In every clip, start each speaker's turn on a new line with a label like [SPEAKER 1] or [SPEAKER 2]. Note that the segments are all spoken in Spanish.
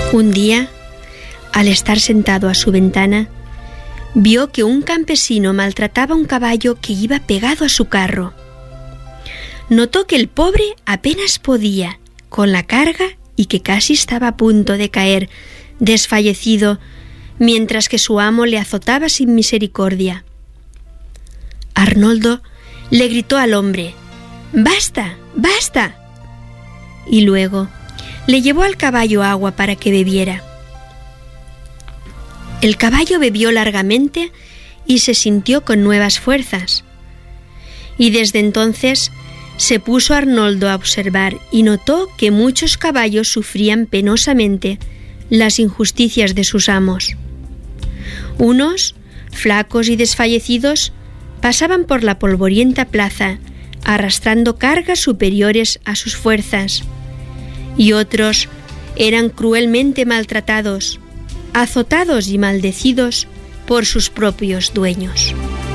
[SPEAKER 1] Un día, al estar sentado a su ventana, vio que un campesino maltrataba un caballo que iba pegado a su carro. Notó que el pobre apenas podía con la carga y que casi estaba a punto de caer desfallecido, mientras que su amo le azotaba sin misericordia. Arnoldo le gritó al hombre: «¡Basta! ¡Basta!». Y luego le llevó al caballo agua para que bebiera. El caballo bebió largamente y se sintió con nuevas fuerzas. Y desde entonces se puso Arnoldo a observar y notó que muchos caballos sufrían penosamente las injusticias de sus amos. Unos, flacos y desfallecidos, pasaban por la polvorienta plaza arrastrando cargas superiores a sus fuerzas, y otros eran cruelmente maltratados, azotados y maldecidos por sus propios dueños.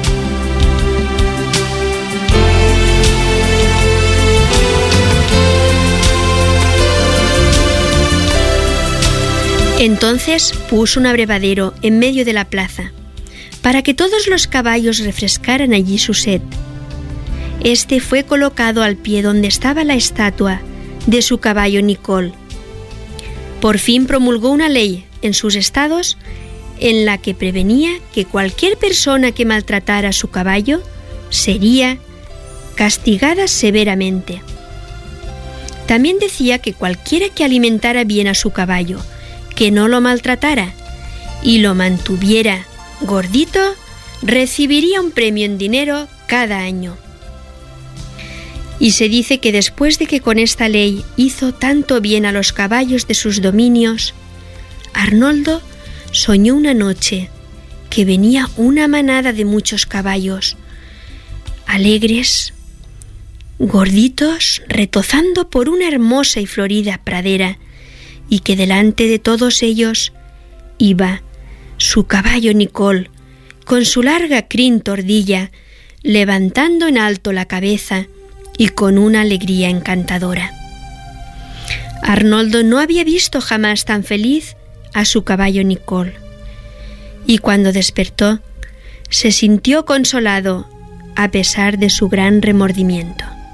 [SPEAKER 1] Entonces puso un abrevadero en medio de la plaza, para que todos los caballos refrescaran allí su sed. Este fue colocado al pie donde estaba la estatua de su caballo Nicol. Por fin promulgó una ley en sus estados en la que prevenía que cualquier persona que maltratara a su caballo sería castigada severamente. También decía que cualquiera que alimentara bien a su caballo, que no lo maltratara y lo mantuviera gordito, recibiría un premio en dinero cada año. Y se dice que después de que con esta ley hizo tanto bien a los caballos de sus dominios, Arnoldo soñó una noche que venía una manada de muchos caballos, alegres, gorditos, retozando por una hermosa y florida pradera, y que delante de todos ellos iba su caballo Nicol, con su larga crin tordilla, levantando en alto la cabeza y con una alegría encantadora. Arnoldo no había visto jamás tan feliz a su caballo Nicol, y cuando despertó se sintió consolado a pesar de su gran remordimiento.